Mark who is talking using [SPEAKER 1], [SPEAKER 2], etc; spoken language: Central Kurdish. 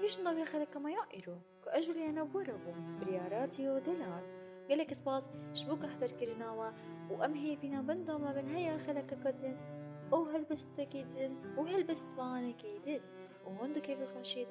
[SPEAKER 1] ویش نوی خلک کمایا ایرو که اجولیانا بوربو بریاراتیو دلار قالك سباس شبوك احضر كرناوا وامهي فينا بندوما بن هيا خلك كدن او هلبس تكيدن وهلبس باني كيدن وهندو كيف الخشيدن